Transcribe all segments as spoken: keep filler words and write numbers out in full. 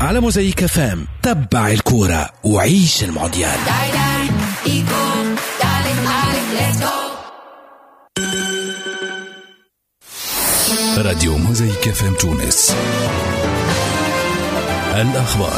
على موزايك فام. تبع الكورة وعيش المونديال. راديو موزايك فام تونس. الأخبار.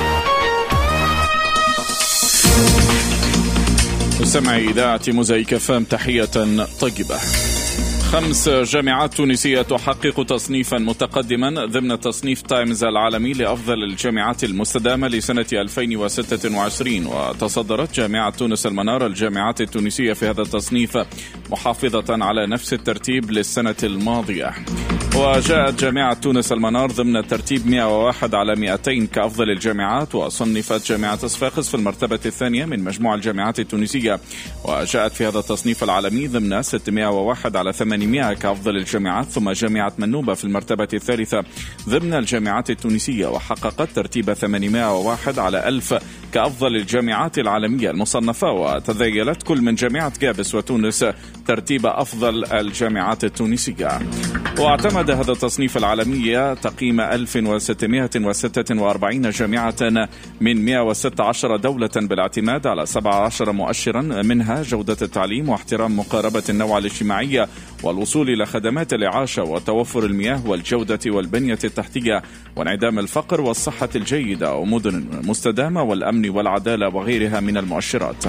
مستمعي إذاعة موزايك فام، تحية طيبة. خمس جامعات تونسية تحقق تصنيفا متقدما ضمن تصنيف تايمز العالمي لأفضل الجامعات المستدامة لسنة ألفين وستة وعشرين، وتصدرت جامعة تونس المنار الجامعات التونسية في هذا التصنيف محافظة على نفس الترتيب للسنة الماضية. وجاءت جامعة تونس المنار ضمن ترتيب مئة وواحد على مئتين كأفضل الجامعات، وصنفت جامعة صفاقس في المرتبة الثانية من مجموع الجامعات التونسية، وجاءت في هذا التصنيف العالمي ضمن ستمئة وواحد على ثمانمئة كأفضل الجامعات. ثم جامعة منوبة في المرتبة الثالثة ضمن الجامعات التونسية، وحققت ترتيب ثمانمئة وواحد على ألف كأفضل الجامعات العالمية المصنفة. وتذيلت كل من جامعة جابس وتونس ترتيب أفضل الجامعات التونسية. واعتمد هذا التصنيف العالمي تقييم ألف وستمئة وستة وأربعين جامعة من مئة وستة عشر دولة بالاعتماد على سبعة عشر مؤشرا، منها جودة التعليم واحترام مقاربة النوع الاجتماعية والوصول إلى خدمات الإعاشة وتوفر المياه والجودة والبنية التحتية وانعدام الفقر والصحة الجيدة ومدن مستدامة والأمن والعدالة وغيرها من المؤشرات.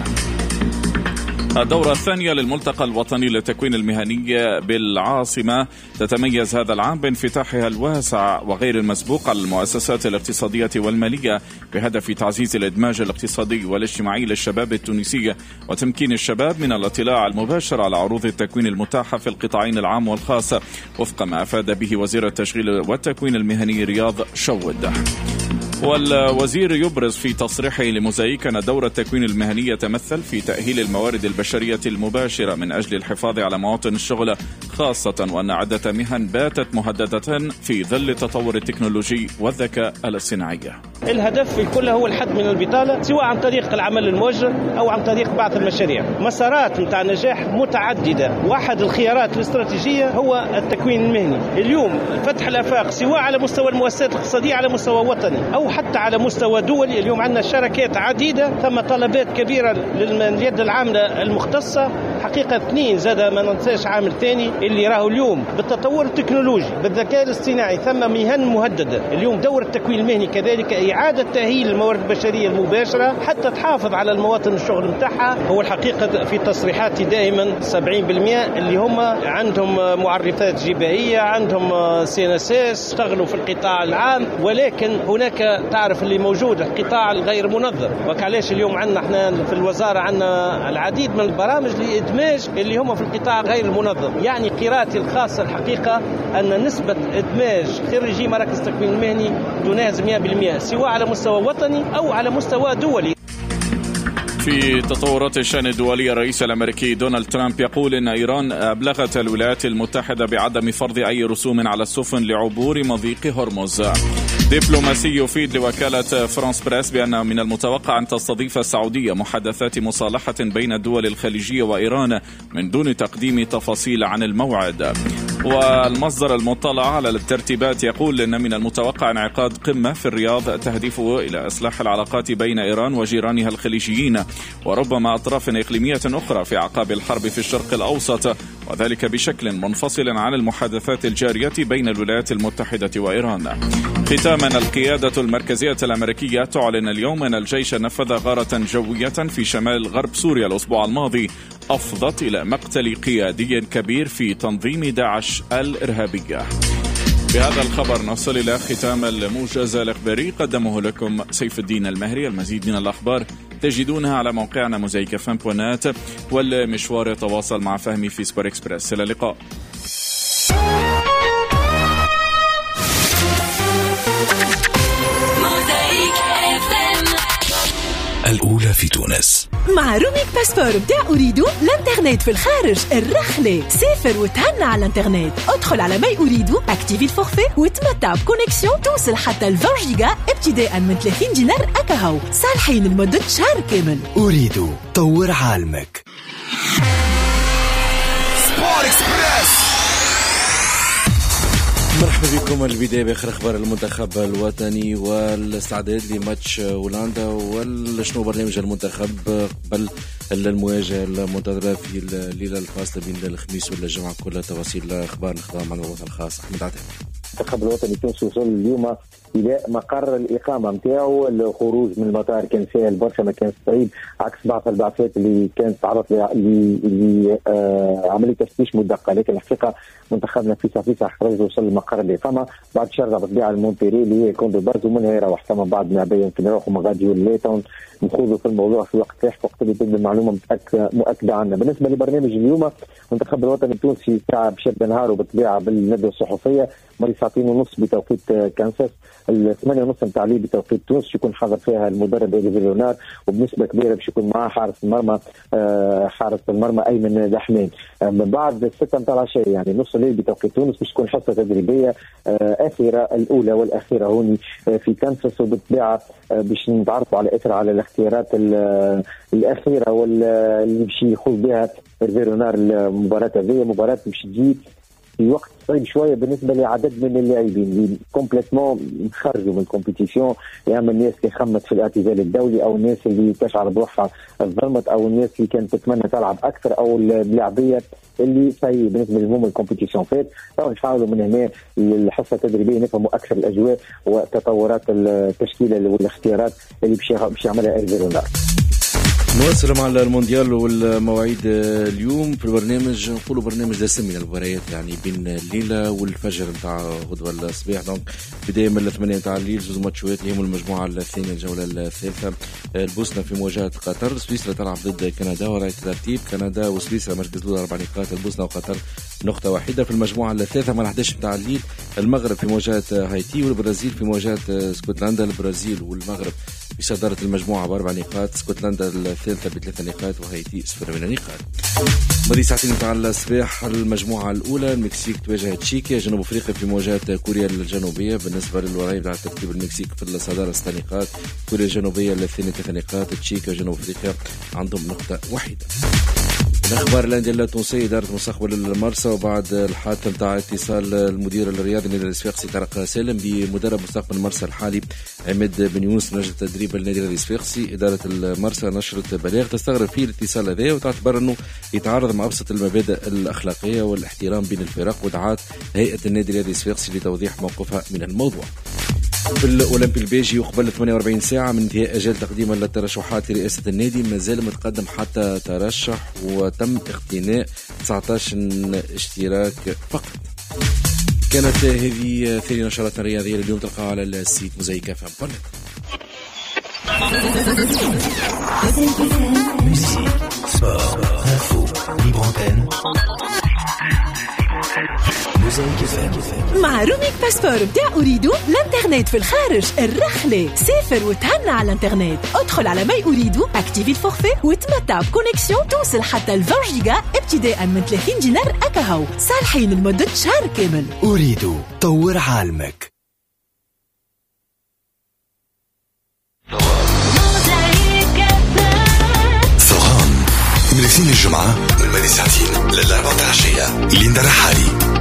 الدورة الثانية للملتقى الوطني للتكوين المهني بالعاصمة تتميز هذا العام بانفتاحها الواسع وغير المسبوق على المؤسسات الاقتصادية والمالية بهدف تعزيز الإدماج الاقتصادي والاجتماعي للشباب التونسي وتمكين الشباب من الاطلاع المباشر على عروض التكوين المتاحة في القطاعين العام والخاص، وفق ما أفاد به وزير التشغيل والتكوين المهني رياض شود. والوزير يبرز في تصريحه لموزايك أن دور التكوين المهني يتمثل في تأهيل الموارد البشرية المباشرة من أجل الحفاظ على مواطن الشغل، خاصة وأن عدة مهن باتت مهددة في ظل التطور التكنولوجي والذكاء الاصطناعي. الهدف في كله هو الحد من البطالة، سواء عن طريق العمل الموجه أو عن طريق بعض المشاريع. مسارات متاع نجاح متعددة، واحد الخيارات الاستراتيجية هو التكوين المهني. اليوم فتح الآفاق سواء على مستوى المؤسسات الاقتصادية على مستوى وطني أو حتى على مستوى دولي. اليوم عندنا شركات عديدة، ثم طلبات كبيرة لليد العاملة المختصة. حقيقة اثنين زاد ما ننساش عامل ثاني اللي راهو اليوم بالتطور التكنولوجي بالذكاء الاصطناعي ثم مهن مهددة. اليوم دور التكوين المهني كذلك إعادة تأهيل الموارد البشرية المباشرة حتى تحافظ على المواطن الشغل متاعها. هو الحقيقة في تصريحاتي دائما سبعين بالمئة اللي هم عندهم معرفات جبهية، عندهم سي ان اس اس، اشتغلوا في القطاع العام، ولكن هناك تعرف اللي موجود القطاع الغير منظم. وكعلاش اليوم عندنا احنا في الوزارة عندنا العديد من البرامج لإدماج اللي هم في القطاع غير المنظم. يعني قراءتي الخاصة الحقيقة أن نسبة إدماج خريجي مراكز التكوين المهني تناهز مئة بالمئة سواء على مستوى وطني أو على مستوى دولي. في تطورات الشأن الدولي، الرئيس الأمريكي دونالد ترامب يقول إن إيران أبلغت الولايات المتحدة بعدم فرض أي رسوم على السفن لعبور مضيق هرمز. دبلوماسي يفيد لوكالة فرانس بريس بأن من المتوقع أن تستضيف السعودية محادثات مصالحة بين الدول الخليجية وإيران من دون تقديم تفاصيل عن الموعد. والمصدر المطلع على الترتيبات يقول إن من المتوقع انعقاد قمة في الرياض تهدف إلى إصلاح العلاقات بين إيران وجيرانها الخليجيين وربما أطراف إقليمية أخرى في أعقاب الحرب في الشرق الأوسط، وذلك بشكل منفصل عن المحادثات الجارية بين الولايات المتحدة وإيران. ختاما، القيادة المركزية الأمريكية تعلن اليوم أن الجيش نفذ غارة جوية في شمال غرب سوريا الأسبوع الماضي أفضت إلى مقتل قيادي كبير في تنظيم داعش الإرهابية. بهذا الخبر نصل إلى ختام الموجز الإخباري قدمه لكم سيف الدين المهري. المزيد من الأخبار تجدونها على موقعنا موزايك فام بوينت، والمشوار يتواصل مع فهمي في سبور إكسبرس. إلى اللقاء. الأولى في تونس مع روميك باسبور بتاع أريدو. الانترنت في الخارج الرحلة، سافر وتهنى على الانترنت. ادخل على ماي أريدو، اكتيفي الفورفي وتمتع بكونكسيون توصل حتى ل عشرين جيجا ابتداء من ثلاثين دينار أكاهو، صالحين لمدة شهر كامل. أريدو، طور عالمك. سبور إكسبرس. مرحبا بكم. البداية بآخر أخبار المنتخب الوطني والاستعداد لماتش هولندا وشنو برنامج المنتخب قبل المواجهة المنتظرة في الليلة الفاصلة بين الخميس والجمعة. كل تفاصيل أخبار الخضام عن الوطن الخاص أحمد عتاب. المنتخب الوطني التونسي وصل اليوم إلى مقر الإقامة نتاعو. الخروج من المطار كان سهل برشا، ما كان صعيب عكس بعض البعثات اللي كانت تعرض لعملية تفتيش مدقق. لكن الحقيقة منتخبنا في صفيصة خرج وصل لمقر الإقامة بعد شرطة بالطبيعة المونتيري اللي هي كوندو باز، ومنها يروح ثم بعض اللاعبين يمكن يروحوا مغاديو ليتون نخوضوا في الموضوع في وقت لاحق وقت اللي تبدا المعلومة مؤكدة عنا. بالنسبة لبرنامج اليوم المنتخب الوطني التونسي ساعة بشد نهاره بالطبيعة بالندوة الصحفية مري ساعتين ونص بتوقيت كانساس، الثمانية ونص نتاع الليل بتوقيت تونس يكون حاضر فيها المدرب إليفي ليونار، وبنسبة كبيرة باش يكون معاه حارس المرمى حارس المرمى أيمن دحمان. من بعد الستة نتاع العشاء يعني نص الليل بتوقيت تونس باش تكون حصة تدريبية أخيرة الأولى والأخيرة هوني في كانساس، وبالطبيعة باش نتعرفوا على إثر على الاختيارات الأخيرة واللي باش يخوض بها إليفي ليونار المباراة هذه. مباراة باش تجي في وقت صعيب شويه بالنسبه لعدد من اللاعبين اللي كومبليتمون خرجوا من الكومبيتيسيون، يا اما الناس اللي خمت في الاعتزال الدولي او الناس اللي تشعر بروحها ظلمت او الناس اللي كانت تتمنى تلعب اكثر او اللاعبيه اللي في بالنسبه لهم الكومبيتيسيون فات. نحاولوا من هنا الحصه التدريبيه نفهموا اكثر الاجواء وتطورات التشكيله والاختيارات اللي باش يعملها إليفي ليونار. نواصل مع المونديال والمواعيد اليوم في البرنامج. نقولوا برنامج دسم من المباريات يعني بين الليله والفجر نتاع غدوه الصباح. دونك بدايه من الثمانية نتاع الليل زوج ماتشات اللي هم المجموعه الثانيه الجوله الثالثه. البوسنه في مواجهه قطر، سويسرا تلعب ضد كندا وراي الترتيب كندا وسويسرا مركز الاول اربع نقاط، البوسنه وقطر نقطه واحده. في المجموعه الثالثه مع احد عشر نتاع الليل المغرب في مواجهه هايتي والبرازيل في مواجهه اسكتلندا. البرازيل والمغرب بصدارة المجموعة بأربع نقاط، اسكتلندا الثالثة بثلاث نقاط وهايتي صفر من النقاط. ماضي ساعتين نتاع الصباح المجموعة الأولى المكسيك تواجه تشيكيا، جنوب أفريقيا في مواجهة كوريا الجنوبية. بالنسبة للوراي بتاع ترتيب المكسيك في الصدارة ست نقاط، كوريا الجنوبية الثانية ثلاث نقاط، تشيكيا وجنوب أفريقيا عندهم نقطة واحدة. الأخبار الأندية التونسية إدارة مستقبل المرسى وبعد الحادثة نتاع اتصال المدير الرياضي للنادي الصفاقسي طارق سالم بمدرب مستقبل المرسى الحالي عماد بن يونس نجم تدريب النادي الصفاقسي، إدارة المرسى نشرت بلاغ تستغرب فيه الاتصال هذا وتعتبر أنه يتعارض مع أبسط المبادئ الأخلاقية والاحترام بين الفرق، ودعات هيئة النادي الصفاقسي لتوضيح موقفها من الموضوع. في الأولمبي البيجي وقبل ثمانية وأربعين ساعة من انتهاء أجل تقديم الترشحات لرئاسة النادي ما زال متقدم حتى ترشح وتم اقتناء تسعة عشر اشتراك فقط. كانت هذه ثاني نشراتنا الرياضية اليوم تلقاها على السيت موزايك اف ام. مع روميك باسبور بتاع أريدو الانترنت في الخارج الرخلة. سافر وتهنى على الانترنت، ادخل على ماي أريدو اكتيفي الفورفي وتمتع بكونيكسيون توصل حتى عشرين جيجا ابتداء من ثلاثين دينار أكاهو صالحين لمدة شهر كامل. أريدو طور عالمك. ثغام من الاثنين الجمعة من مالي ساعتين للأربعة العشية. ليندا رحالي.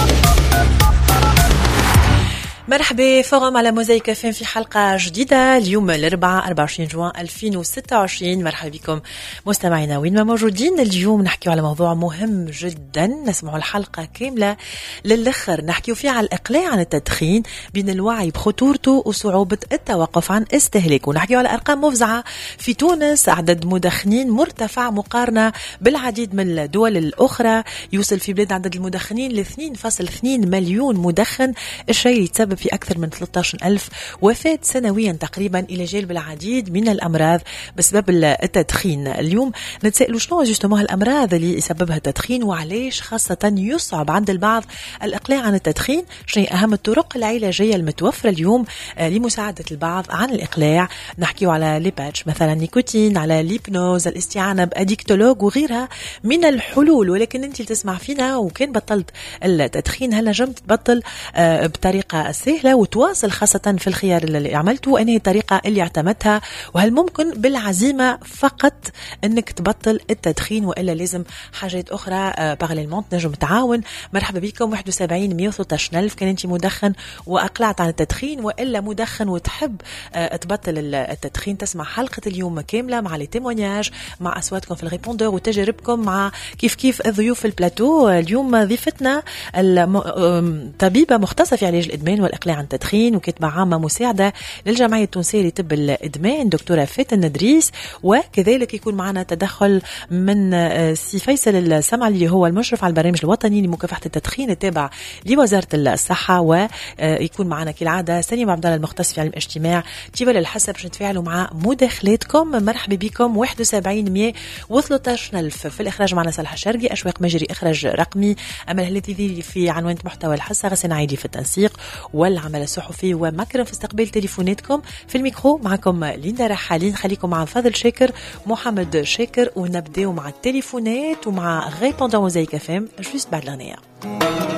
مرحبا فوغم على موزايك فين في حلقة جديدة اليوم الأربعاء أربعة وعشرين جوان ألفين وستة وعشرين. مرحبا بكم مستمعينا وين ما موجودين. اليوم نحكي على موضوع مهم جدا، نسمعوا الحلقة كاملة للآخر نحكي فيها على الإقلاع عن التدخين بين الوعي بخطورته وصعوبة التوقف عن استهلاكه. نحكي على أرقام مفزعة في تونس، عدد مدخنين مرتفع مقارنة بالعديد من الدول الأخرى، يوصل في بلاد عدد المدخنين ل اثنين فاصلة اثنين مليون مدخن، الشيء يتسبب في أكثر من ثلاثة عشر ألف وفاة سنويا تقريبا، إلى جانب العديد من الأمراض بسبب التدخين. اليوم نتسألوا شنو جوستومون الأمراض اللي يسببها التدخين وعليش خاصة يصعب عند البعض الإقلاع عن التدخين، شنو أهم الطرق العلاجية المتوفرة اليوم لمساعدة البعض عن الإقلاع. نحكيو على ليباتش مثلا نيكوتين، على ليبنوز، الاستعانة بأديكتولوج وغيرها من الحلول. ولكن أنت تسمع فينا وكان بطلت التدخين هل نجمت تبطل بطريقة سهلة وتواصل خاصة في الخيار اللي عملته، أنهي الطريقة اللي اعتمدتها، وهل ممكن بالعزيمة فقط أنك تبطل التدخين وإلا لازم حاجات أخرى باراليلمون تنجم تعاون. مرحبا بكم. واحد وسبعين مية وثلاثة عشر ألف كان أنت مدخن وأقلعت عن التدخين، وإلا مدخن وتحب تبطل التدخين، تسمع حلقة اليوم كاملة مع لي تيمونياج، مع أصواتكم في الريبوندور وتجاربكم مع كيف كيف الضيوف في البلاتو. اليوم ضيفتنا طبيبة مختصة في علاج الإدمان والإقلاع عن التدخين وكاتبة عامة مساعدة للجمعية التونسية لطب الإدمان دكتورة فاتن ندريس، وكذلك يكون معنا تدخل من سي فيصل السمع اللي هو المشرف على البرنامج الوطني لمكافحة التدخين التابع لوزارة الصحة، ويكون معنا كالعادة سليم عبد الله المختص في علم الاجتماع. تيبا للحسب باش نتفاعلوا مع مداخلاتكم. مرحبا بكم. واحد وسبعين مية وثلاثة عشر ألف في الإخراج معنا صالح الشرقي، أشواق مجري إخراج رقمي، أمل الهليتي في عنوان محتوى الحصة، غسان عيدي في التنسيق والعمل الصحفي، ومكرم في استقبال تليفوناتكم. في الميكرو معكم ليندا رحالين، خليكم مع فاضل شاكر محمد شاكر، ونبداو مع التليفونات ومع ريبوندون موزايك اف ام جوست بعد الأغنية.